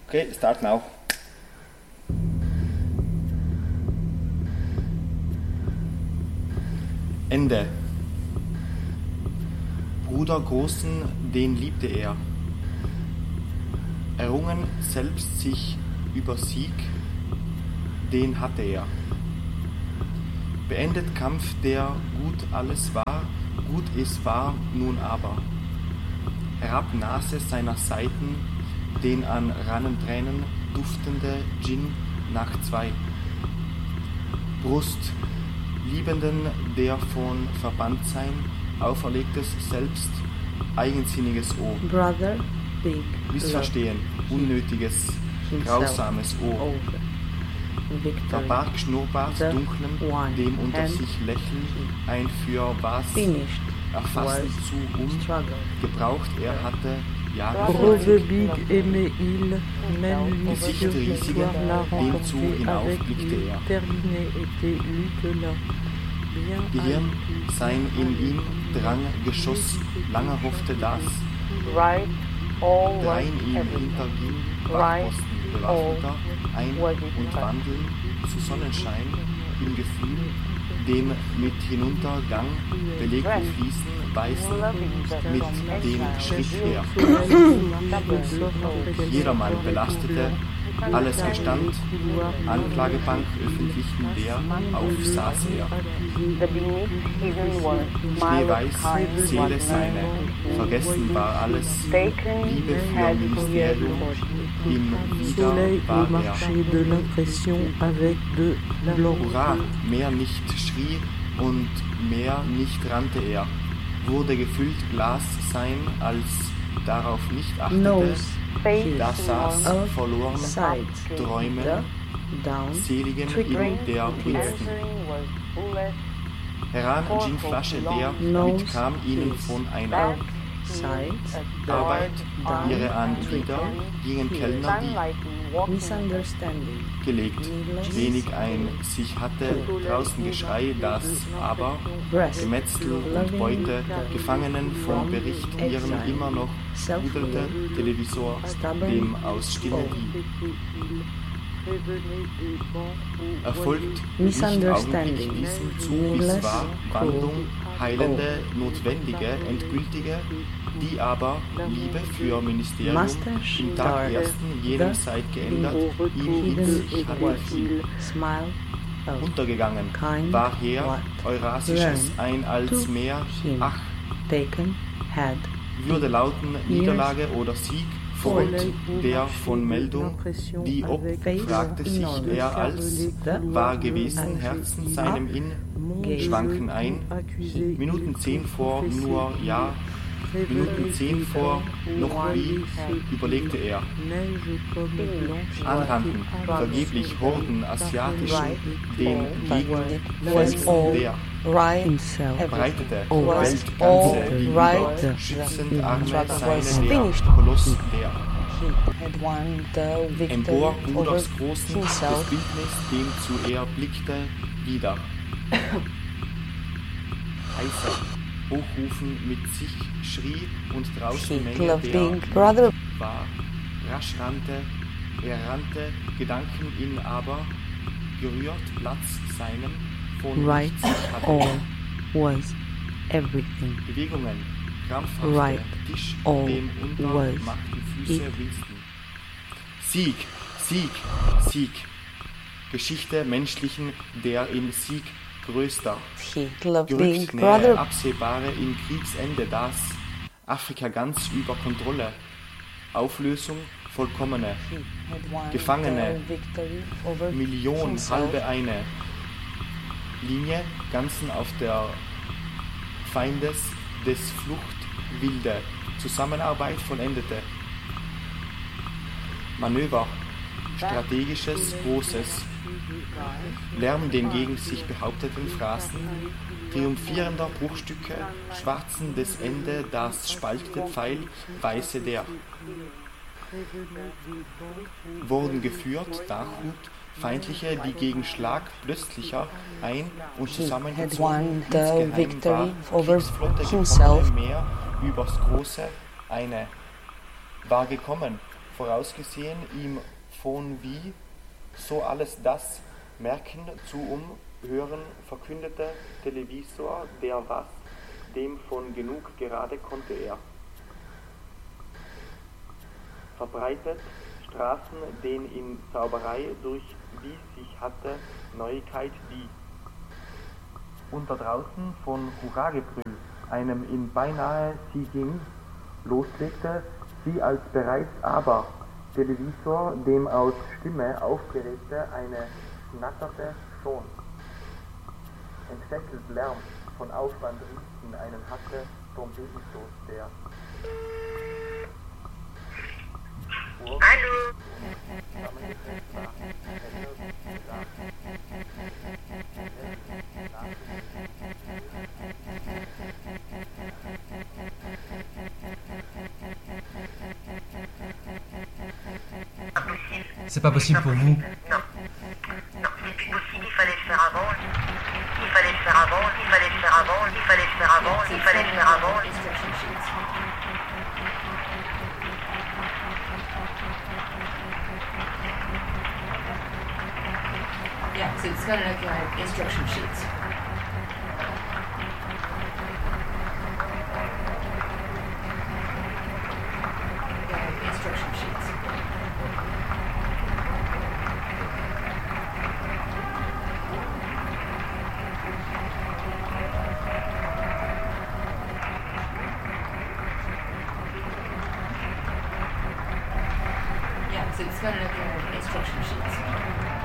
Okay, start now. Ende. Bruder Großen, den liebte er. Errungen selbst sich über Sieg, den hatte er. Beendet Kampf, der gut alles war, gut es war nun aber. Herab Nase seiner Seiten, den an Rannentränen duftende Djinn nach 2. Brust, Liebenden, der von Verbanntsein auferlegtes selbst, eigensinniges O. Brother, big, Missverstehen, unnötiges, grausames O. Verbarg Schnurrbart dunklen, dem unter sich lächeln, ein für was erfassen zu gebraucht er hatte Jahre Gesicht riesigen, dem zu hinaufblickte er. Gehirn, sein in ihm drang Geschoss, lange hoffte das, drein ihm hinterging, Wachposten bewaffneter, ein- und wandeln zu Sonnenschein, im Gefühl, dem mit Hinuntergang belegten Fließen beißen, mit dem Schritt her. Jedermann belastete, alles gestand, Anklagebank öffentlichen der, auf saß er. Schneeweiß, Seele seine, vergessen war alles, Liebe für Ministerium, im Wieder war er. Hurra, mehr nicht schrie und mehr nicht rannte er, wurde gefüllt Glas sein, als darauf nicht achtete, da saß verloren, Träumen, seligen in der Winston. Heran Ginflasche, der mitkam ihnen von einer Arbeit, ihre Anglieder gingen Kellner, die gelegt, wenig ein sich hatte, draußen Geschrei, das aber Gemetzel und Beute, Gefangenen vom Bericht ihren immer noch rudelte Televisor, dem aus Stille die. Erfolgt nicht augenblicklich diesem zu, wie's war, Wandlung, heilende, notwendige, endgültige, die aber Liebe für Ministerium im Tag ersten jenem Zeit geändert, ihm in sich hatte viel. Untergegangen war her Eurasisches ein als Meer, ach, würde lauten Niederlage oder Sieg, Freund der von Meldung, die ob, fragte sich er als, war gewesen Herzen seinem in, schwanken ein, Minuten 10 vor, nur ja, Minuten 10 vor, noch wie, überlegte er. Anrannten, vergeblich Horden asiatischen, den Gegner, Felsen der, breitete, Welt ganze, gegenüber, schützend Arme seine der, Koloss der. Empor Bruders Großen, das Bildnis, dem zu er blickte, wieder. Heißer, hochrufen mit sich schrie und draußen Menge der war. Rasch rannte, er rannte, Gedanken in aber, gerührt Platz seinem, von nichts hatte. Bewegungen, krampfhafte, Tisch, dem untermachten Füße Winston. Sieg, Sieg, Sieg. Geschichte menschlichen, der in Sieg größter. Gerückt nähe, absehbare im Kriegsende das, Afrika ganz über Kontrolle. Auflösung vollkommene. Gefangene, Million, halbe eine. Linie, ganzen auf der Feindes des Flucht wilde. Zusammenarbeit vollendete. Manöver, strategisches, großes. Lärm den gegen sich behaupteten Phrasen, triumphierender Bruchstücke, schwarzen des Ende, das spaltete Pfeil, weiße der. Wurden geführt, Dachhut, feindliche, die gegen Schlag plötzlicher ein- und zusammengezogen insgeheim war, Kriegsflotte gekommen Meer übers Große, eine war gekommen, vorausgesehen ihm von wie, so alles das merken zu hören, verkündete Televisor, der was, dem von genug gerade konnte er. Verbreitet Straßen den in Zauberei durch wie sich hatte Neuigkeit die. Unter draußen von Hurragebrüll, einem in beinahe sie ging, loslegte sie als bereits aber Televisor, dem aus Stimme aufgeregte eine schnatterte schon. Entsetzelt Lärm von Aufwand rief in einen hatte Trompetenstoß der. Hallo! C'est pas possible pour vous. Non. Il fallait le faire avant. Il fallait le faire avant. Il fallait le faire avant. Il fallait le faire avant. Il fallait le faire avant. Yeah, so it's got like instruction sheets. Yeah, instruction sheets. Yeah, so it's got like instruction sheets.